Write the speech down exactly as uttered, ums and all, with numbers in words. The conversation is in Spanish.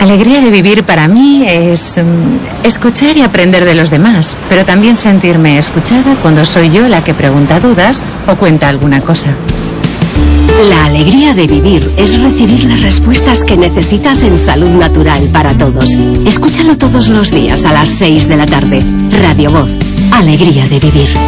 alegría de vivir para mí es um, escuchar y aprender de los demás, pero también sentirme escuchada cuando soy yo la que pregunta dudas o cuenta alguna cosa. La alegría de vivir es recibir las respuestas que necesitas en Salud Natural para Todos. Escúchalo todos los días a las seis de la tarde. Radio Voz, alegría de vivir.